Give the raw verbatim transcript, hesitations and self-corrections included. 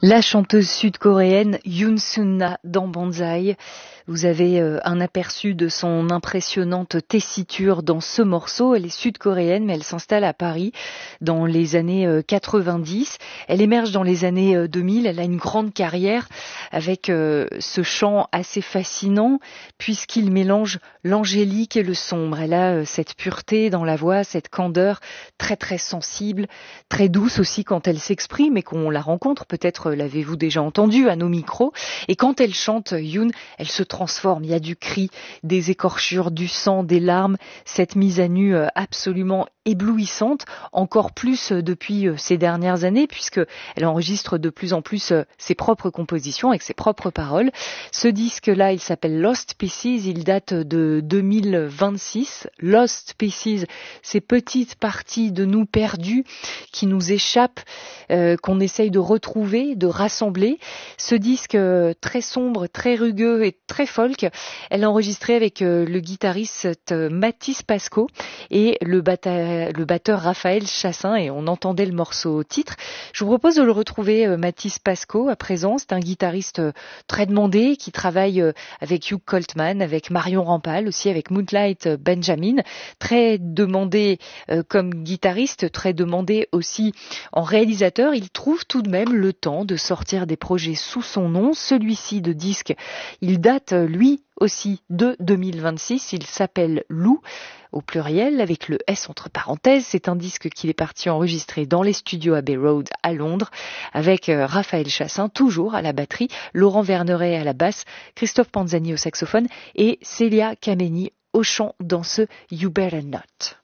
La chanteuse sud-coréenne Yoon Sun-na dans Banzai. Vous avez euh, un aperçu de son impressionnante tessiture dans ce morceau. Elle est sud-coréenne, mais elle s'installe à Paris dans les années euh, quatre-vingt-dix. Elle émerge dans les années euh, deux mille. Elle a une grande carrière avec euh, ce chant assez fascinant puisqu'il mélange l'angélique et le sombre. Elle a euh, cette pureté dans la voix, cette candeur très très sensible, très douce aussi quand elle s'exprime et qu'on la rencontre. Peut-être l'avez-vous déjà entendu à nos micros. Et quand elle chante, Yoon, elle se transforme. Il y a du cri, des écorchures, du sang, des larmes. Cette mise à nu absolument éblouissante, encore plus depuis ces dernières années, puisqu'elle enregistre de plus en plus ses propres compositions avec ses propres paroles. Ce disque-là, il s'appelle Lost Pieces, il date de deux mille vingt-six. Lost Pieces, ces petites parties de nous perdues qui nous échappent, euh, qu'on essaye de retrouver, de rassembler. Ce disque euh, très sombre, très rugueux et très folk, elle a enregistré avec euh, le guitariste euh, Mathis Pasco et le, bata- le batteur Raphaël Chassin, et on entendait le morceau titre. Je vous propose de le retrouver, euh, Mathis Pasco, à présent. C'est un guitariste euh, très demandé qui travaille euh, avec Hugh Coltman, avec Marion Rampal, aussi avec Moonlight Benjamin. Très demandé euh, comme guitariste, très demandé aussi en réalisateur. Il trouve tout de même le temps de sortir des projets sous son nom. Celui-ci de disque, il date lui aussi de deux mille vingt-six. Il s'appelle Lou, au pluriel, avec le S entre parenthèses. C'est un disque qu'il est parti enregistrer dans les studios Abbey Road à Londres, avec euh, Raphaël Chassin, toujours à la batterie, Laurent Verneret à la basse, Christophe Panzani au saxophone et Célia Kameni au chant dans ce You Better Not.